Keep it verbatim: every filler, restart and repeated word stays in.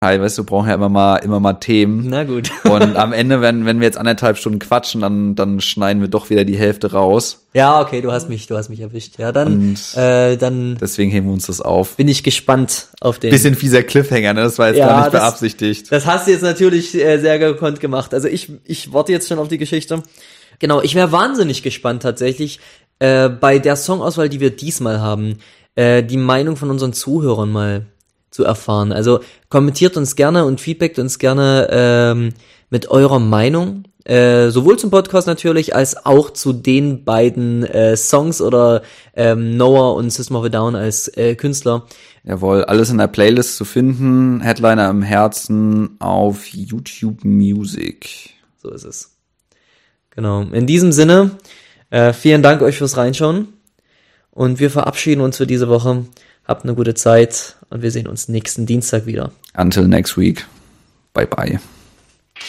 Hi, weißt du, wir brauchen ja immer mal, immer mal Themen. Na gut. Und am Ende, wenn, wenn wir jetzt anderthalb Stunden quatschen, dann, dann schneiden wir doch wieder die Hälfte raus. Ja, okay, du hast mich, du hast mich erwischt. Ja, dann, Und äh, dann deswegen heben wir uns das auf. bin ich gespannt auf den. Bisschen fieser Cliffhanger, ne? Das war jetzt Ja, gar nicht das- beabsichtigt. Das hast du jetzt natürlich äh, sehr gekonnt gemacht. Also ich, ich warte jetzt schon auf die Geschichte. Genau, ich wäre wahnsinnig gespannt tatsächlich äh, bei der Songauswahl, die wir diesmal haben, äh, die Meinung von unseren Zuhörern mal zu erfahren. Also kommentiert uns gerne und feedbackt uns gerne ähm, mit eurer Meinung, äh, sowohl zum Podcast natürlich, als auch zu den beiden äh, Songs oder ähm, Noah und System of a Down als äh, Künstler. Jawohl, alles in der Playlist zu finden. Headliner im Herzen auf YouTube Music. So ist es. Genau. In diesem Sinne, äh, vielen Dank euch fürs Reinschauen und wir verabschieden uns für diese Woche. Habt eine gute Zeit und wir sehen uns nächsten Dienstag wieder. Until next week. Bye bye.